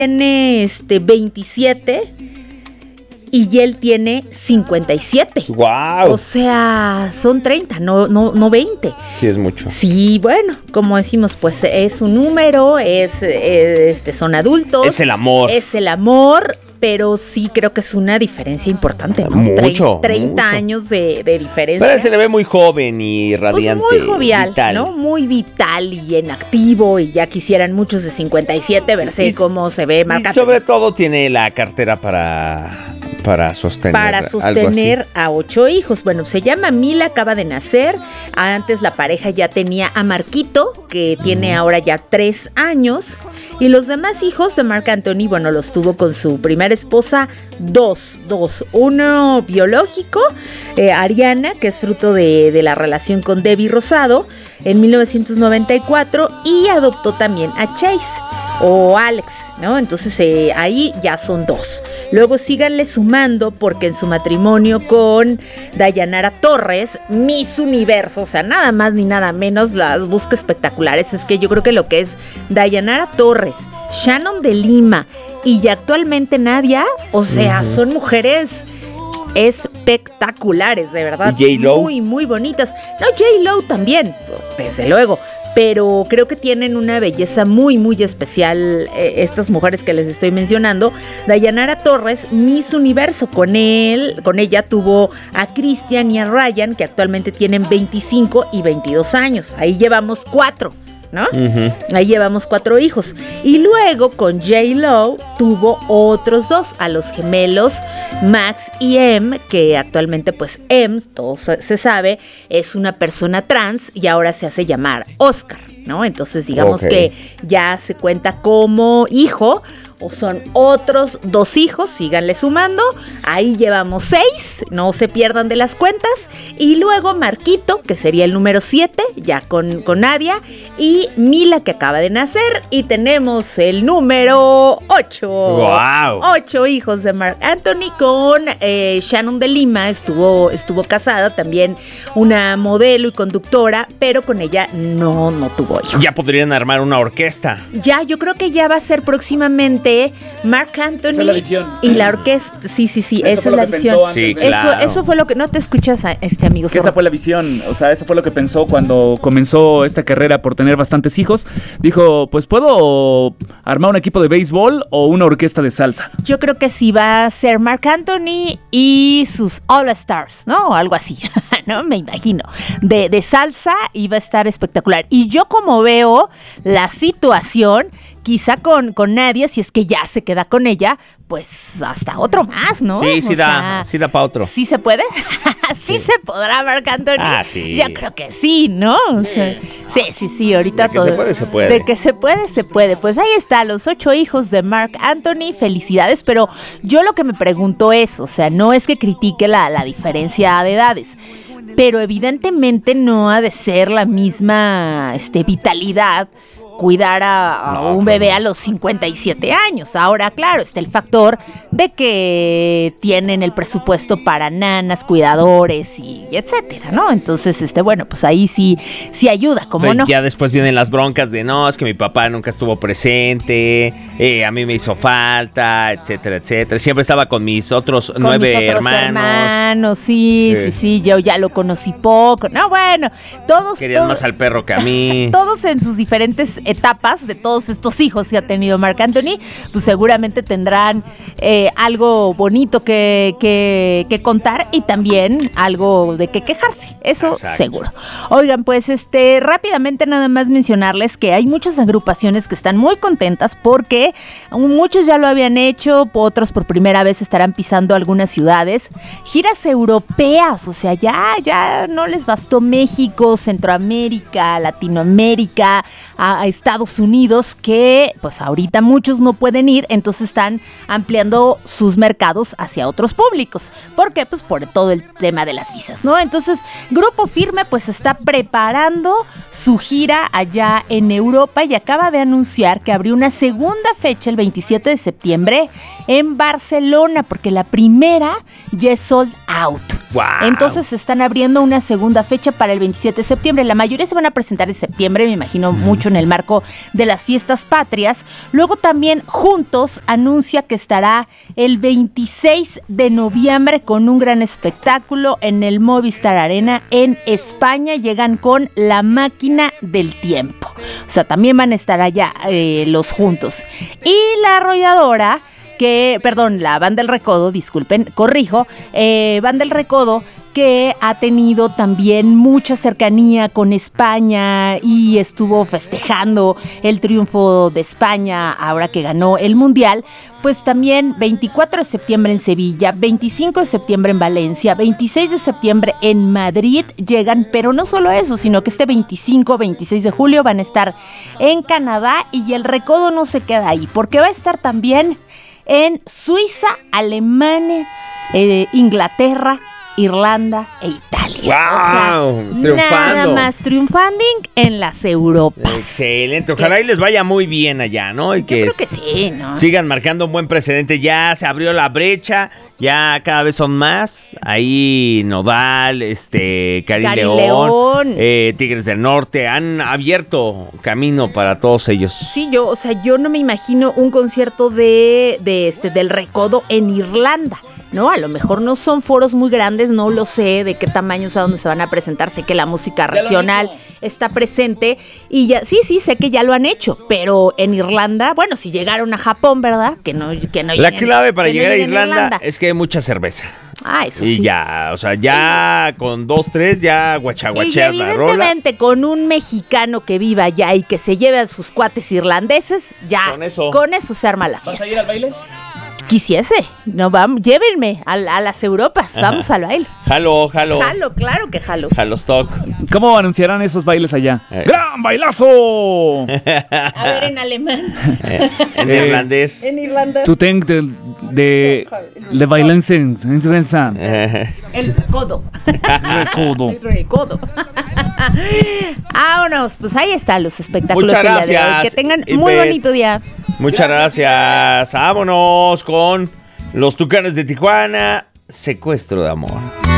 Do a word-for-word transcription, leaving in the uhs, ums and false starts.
tiene este, veintisiete y él tiene cincuenta y siete. ¡Wow! O sea, son treinta, no, no, no veinte. Sí, es mucho. Sí, bueno, como decimos, pues es un número, es, este, son adultos. Es el amor. Es el amor, pero sí creo que es una diferencia importante, ¿no? Mucho, treinta mucho. años de, de diferencia. Pero él se le ve muy joven y radiante. Pues muy jovial, vital. ¿no? Muy vital y en activo, y ya quisieran muchos de cincuenta y siete verse Y- cómo se ve Y marcado. sobre todo tiene la cartera para, para sostener Para algo sostener así. a ocho hijos. Bueno, se llama Mila, acaba de nacer. Antes la pareja ya tenía a Marquito, que tiene ahora ya tres años. Y los demás hijos de Marc Anthony, bueno, los tuvo con su primera esposa, dos, dos. Uno biológico, eh, Ariana, que es fruto de, de la relación con Debbie Rosado, en mil novecientos noventa y cuatro, y adoptó también a Chase, o Alex, ¿no? Entonces eh, ahí ya son dos. Luego síganle sumando, porque en su matrimonio con Dayanara Torres, Miss Universo, o sea, nada más ni nada menos, las busca espectaculares. Es que yo creo que lo que es Dayanara Torres, Shannon de Lima y ya actualmente Nadia, o sea, uh-huh. son mujeres espectaculares, de verdad. ¿Y J-Lo? Muy, muy bonitas. No, J-Lo también, desde luego. Pero creo que tienen una belleza muy, muy especial eh, estas mujeres que les estoy mencionando. Dayanara Torres, Miss Universo, con él, con ella tuvo a Christian y a Ryan, que actualmente tienen veinticinco y veintidós años. Ahí llevamos cuatro, ¿no? Uh-huh. Ahí llevamos cuatro hijos. Y luego con J-Lo tuvo otros dos, a los gemelos Max y Em, que actualmente pues Em, todo se sabe, es una persona trans y ahora se hace llamar Oscar, ¿no? Entonces digamos okay. que ya se cuenta como hijo, o son otros dos hijos, síganle sumando, ahí llevamos seis, no se pierdan de las cuentas, y luego Marquito, que sería el número siete, ya con, con Nadia, y Mila, que acaba de nacer, y tenemos el número ocho. ¡Wow! Ocho hijos de Marc Anthony con eh, Shannon de Lima, estuvo, estuvo casada, también una modelo y conductora, pero con ella no, no tuvo hijos. Ya podrían armar una orquesta. Ya, yo creo que ya va a ser próximamente Marc Anthony esa es la visión. Y la orquesta. Sí, sí, sí, eso esa es la visión. Sí, eso, claro. eso fue lo que no te escuchas, este amigo. Que esa fue la visión, o sea, eso fue lo que pensó cuando comenzó esta carrera por tener bastantes hijos. Dijo, pues puedo armar un equipo de béisbol o una orquesta de salsa. Yo creo que sí va a ser Marc Anthony y sus All Stars, ¿no? O algo así, ¿no? Me imagino. De, de salsa iba a estar espectacular. Y yo como veo la situación, quizá con, con Nadia, si es que ya se queda con ella, pues hasta otro más, ¿no? Sí, sí o da, sea, sí da para otro. ¿Sí se puede? ¿Sí, sí se podrá, Marc Anthony? Ah, sí. Yo creo que sí, ¿no? O sea, sí, sí, sí, ahorita de que todo. se puede, se puede. De que se puede, se puede. Pues ahí está, los ocho hijos de Marc Anthony, felicidades, pero yo lo que me pregunto es, o sea, no es que critique la, la diferencia de edades, pero evidentemente no ha de ser la misma este, vitalidad cuidar a, a no, un bebé claro. a los cincuenta y siete años. Ahora, claro, está el factor de que tienen el presupuesto para nanas, cuidadores y, y etcétera, ¿no? Entonces, este, bueno, pues ahí sí, sí ayuda, ¿cómo Pero no? Ya después vienen las broncas de no, es que mi papá nunca estuvo presente, eh, a mí me hizo falta, etcétera, etcétera. Siempre estaba con mis otros con nueve mis otros hermanos. hermanos, sí, sí, sí, sí, yo ya lo conocí poco. No, bueno, todos... Querían todos, más al perro que a mí. Todos en sus diferentes etapas de todos estos hijos que ha tenido Marc Anthony, pues seguramente tendrán eh, algo bonito que, que, que contar y también algo de que quejarse, eso Exacto. seguro. Oigan, pues este rápidamente nada más mencionarles que hay muchas agrupaciones que están muy contentas porque muchos ya lo habían hecho, otros por primera vez estarán pisando algunas ciudades, giras europeas, o sea, ya, ya no les bastó México, Centroamérica, Latinoamérica, a, a Estados Unidos, que pues ahorita muchos no pueden ir, entonces están ampliando sus mercados hacia otros públicos. ¿Por qué? Pues por todo el tema de las visas, ¿no? Entonces, Grupo Firme pues está preparando su gira allá en Europa y acaba de anunciar que abrió una segunda fecha el veintisiete de septiembre en Barcelona, porque la primera ya es sold out. Wow. Entonces se están abriendo una segunda fecha para el veintisiete de septiembre. La mayoría se van a presentar en septiembre, me imagino mucho en el marco de las fiestas patrias. Luego también Juntos anuncia que estará el veintiséis de noviembre con un gran espectáculo en el Movistar Arena en España. Llegan con La Máquina del Tiempo. O sea, también van a estar allá eh, los Juntos. Y La Arrolladora, que, perdón, la Banda El Recodo, disculpen, corrijo, eh, Banda El Recodo, que ha tenido también mucha cercanía con España y estuvo festejando el triunfo de España ahora que ganó el Mundial, pues también veinticuatro de septiembre en Sevilla, veinticinco de septiembre en Valencia, veintiséis de septiembre en Madrid llegan, pero no solo eso, sino que este veinticinco, veintiséis de julio van a estar en Canadá y El Recodo no se queda ahí, porque va a estar también en Suiza, Alemania, eh, Inglaterra, Irlanda e Italia. ¡Wow! O sea, Triunfando. Nada más triunfando en las Europas. Excelente. Ojalá y les vaya muy bien allá, ¿no? Y Yo que creo que sí, ¿no? sigan marcando un buen precedente. Ya se abrió la brecha, ya cada vez son más. Ahí Nodal, este, Cari, Cari León, León. Eh, Tigres del Norte han abierto camino para todos ellos. Sí, yo, o sea, yo no me imagino un concierto de, de este, del Recodo en Irlanda, ¿no? A lo mejor no son foros muy grandes, no lo sé de qué tamaño, a dónde se van a presentar. Sé que la música regional está presente y ya, sí, sí, sé que ya lo han hecho, pero en Irlanda, bueno, si llegaron a Japón, ¿verdad? Que no, que no La lleguen, clave para que no llegar a lleguen Irlanda, es que hay mucha cerveza. Ah, eso Y sí. ya, o sea, ya con dos, tres, ya Y guachaguacheas la rola. evidentemente con un mexicano que viva allá y que se lleve a sus cuates irlandeses, ya Con eso. con eso se arma la ¿Vas fiesta. a ir al baile? Quisiese, no, vamos, llévenme a, a las Europas, vamos al baile. Jalo, jalo. Jalo, claro que jalo. Jalo stock. ¿Cómo anunciarán esos bailes allá? Eh. ¡Gran bailazo! A ver, en alemán. Eh, en Eh, irlandés. En Irlanda. Tu tenk de, de, de bailense en Suiza. Eh, El codo. Recodo. El recodo. Vámonos, pues ahí están los espectáculos Muchas del día de hoy. gracias, Que tengan muy Ivette. bonito día. Muchas gracias. Vámonos con los Tucanes de Tijuana. Secuestro de amor.